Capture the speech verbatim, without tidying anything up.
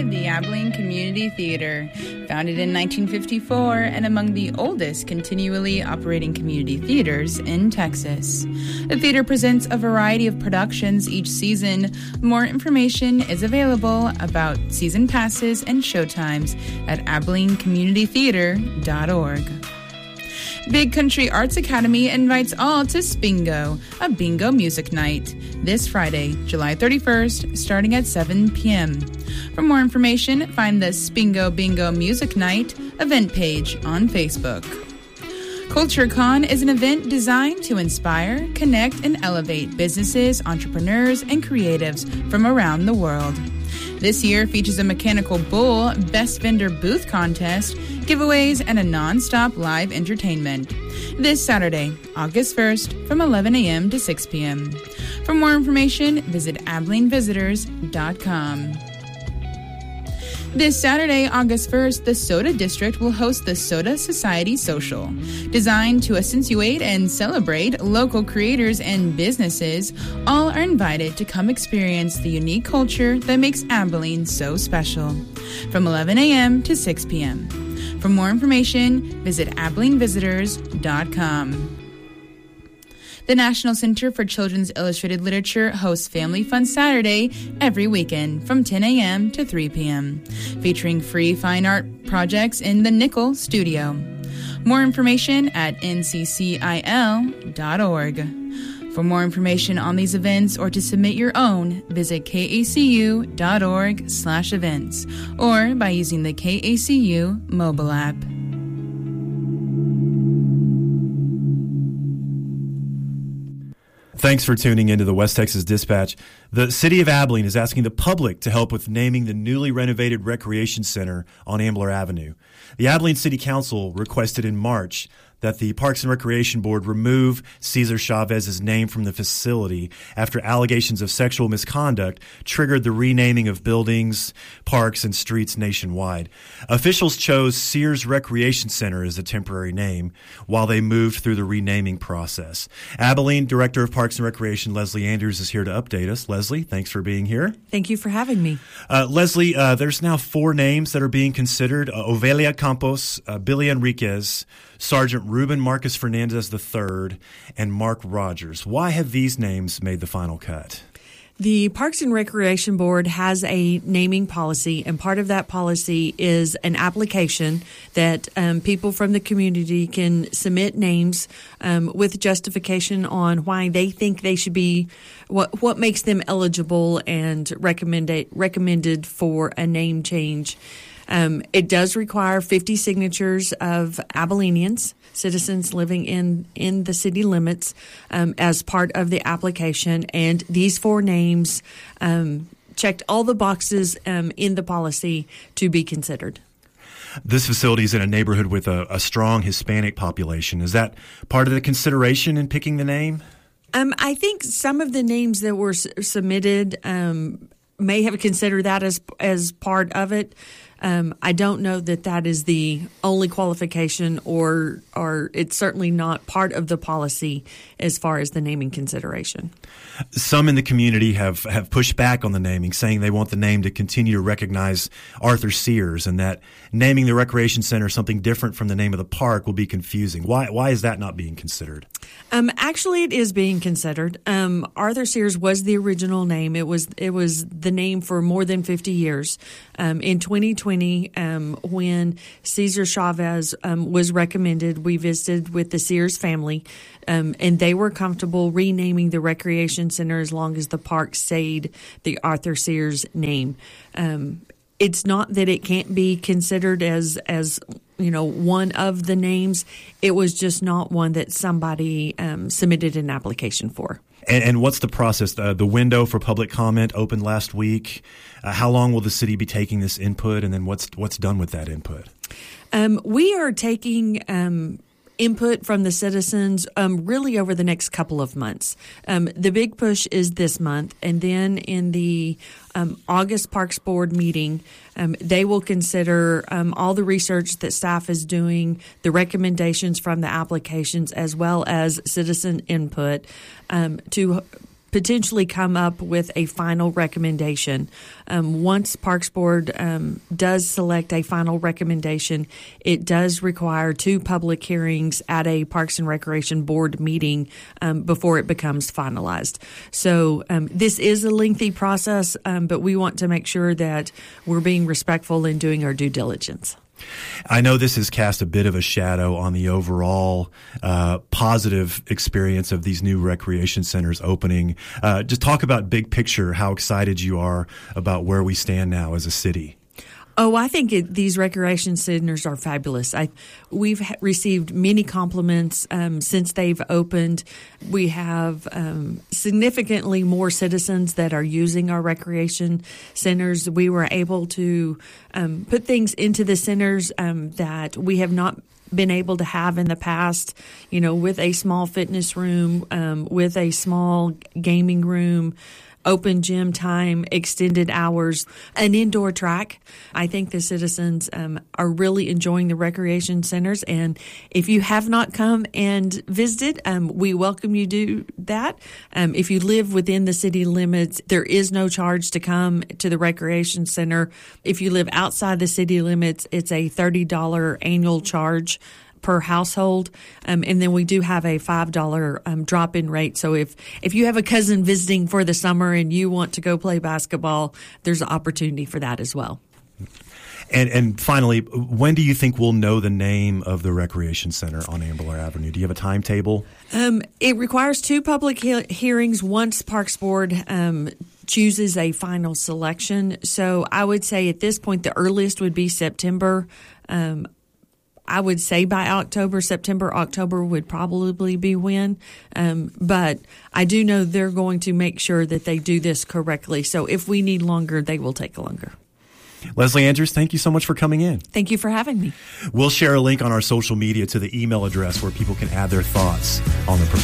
The Abilene Community Theater, founded in nineteen fifty-four and among the oldest continually operating community theaters in Texas. The theater presents a variety of productions each season. More information is available about season passes and showtimes at abilene community theater dot org. Big Country Arts Academy invites all to Spingo, a bingo music night, this Friday, July thirty-first, starting at seven p.m. For more information, find the Spingo Bingo Music Night event page on Facebook. CultureCon is an event designed to inspire, connect, and elevate businesses, entrepreneurs, and creatives from around the world. This year features a mechanical bull, best vendor booth contest, giveaways, and a non-stop live entertainment. This Saturday, August first, from eleven a.m. to six p.m. For more information, visit abilene visitors dot com. This Saturday, August first, the Soda District will host the Soda Society Social. Designed to accentuate and celebrate local creators and businesses, all are invited to come experience the unique culture that makes Abilene so special. From eleven a.m. to six p.m. For more information, visit abilene visitors dot com. The National Center for Children's Illustrated Literature hosts Family Fun Saturday every weekend from ten a.m. to three p.m., featuring free fine art projects in the Nickel Studio. More information at n c c i l dot org. For more information on these events or to submit your own, visit k a c u dot org slash events or by using the K A C U mobile app. Thanks for tuning into the West Texas Dispatch. The City of Abilene is asking the public to help with naming the newly renovated Recreation Center on Ambler Avenue. The Abilene City Council requested in March that the Parks and Recreation Board remove Cesar Chavez's name from the facility after allegations of sexual misconduct triggered the renaming of buildings, parks, and streets nationwide. Officials chose Sears Recreation Center as the temporary name while they moved through the renaming process. Abilene Director of Parks and Recreation Leslie Andrews is here to update us. Leslie, thanks for being here. Thank you for having me. Uh, Leslie, uh, there's now four names that are being considered. Uh, Ovelia Campos, uh, Billy Enriquez, Sergeant Ruben Marcus Fernandez the third, and Mark Rogers. Why have these names made the final cut? The Parks and Recreation Board has a naming policy, and part of that policy is an application that um, people from the community can submit names um, with justification on why they think they should be, what what makes them eligible and recommended recommended for a name change. Um, it does require fifty signatures of Abilenians, citizens living in, in the city limits, um, as part of the application. And these four names um, checked all the boxes um, in the policy to be considered. This facility is in a neighborhood with a, a strong Hispanic population. Is that part of the consideration in picking the name? Um, I think some of the names that were s- submitted um, may have considered that as as part of it. Um, I don't know that that is the only qualification, or or it's certainly not part of the policy as far as the naming consideration. Some in the community have, have pushed back on the naming, saying they want the name to continue to recognize Arthur Sears, and that naming the recreation center something different from the name of the park will be confusing. Why why is that not being considered? Um, actually, it is being considered. Um, Arthur Sears was the original name. It was it was the name for more than fifty years. Um, in twenty twenty, um, when Cesar Chavez um, was recommended, we visited with the Sears family, um, and they were comfortable renaming the recreation center as long as the park stayed the Arthur Sears name. Um, it's not that it can't be considered as as you know one of the names. It was just not one that somebody um, submitted an application for. And, and what's the process? Uh, the window for public comment opened last week. Uh, how long will the city be taking this input, and then what's what's done with that input? Um, we are taking um, input from the citizens um, really over the next couple of months. Um, the big push is this month, and then in the um, August Parks Board meeting, um, they will consider um, all the research that staff is doing, the recommendations from the applications, as well as citizen input um, to potentially come up with a final recommendation. Um, once Parks Board um, does select a final recommendation, it does require two public hearings at a Parks and Recreation Board meeting um, before it becomes finalized. So um, this is a lengthy process, um, but we want to make sure that we're being respectful in doing our due diligence. I know this has cast a bit of a shadow on the overall uh, positive experience of these new recreation centers opening. Uh, just talk about big picture, how excited you are about where we stand now as a city. Oh, I think it, these recreation centers are fabulous. I, we've ha- received many compliments um, since they've opened. We have um, significantly more citizens that are using our recreation centers. We were able to um, put things into the centers um, that we have not been able to have in the past, you know, with a small fitness room, um, with a small gaming room, open gym time, extended hours, an indoor track. I think the citizens um, are really enjoying the recreation centers. And if you have not come and visited, um, we welcome you to do that. Um, if you live within the city limits, there is no charge to come to the recreation center. If you live outside the city limits, it's a thirty dollars annual charge per household. Um, and then we do have a five dollars um, drop-in rate. So if, if you have a cousin visiting for the summer and you want to go play basketball, there's an opportunity for that as well. And and finally, when do you think we'll know the name of the recreation center on Ambler Avenue? Do you have a timetable? Um, it requires two public he- hearings once Parks Board um, chooses a final selection. So I would say at this point, the earliest would be September. Um, I would say by October, September, October would probably be when. Um, but I do know they're going to make sure that they do this correctly. So if we need longer, they will take longer. Leslie Andrews, thank you so much for coming in. Thank you for having me. We'll share a link on our social media to the email address where people can add their thoughts on the proposal.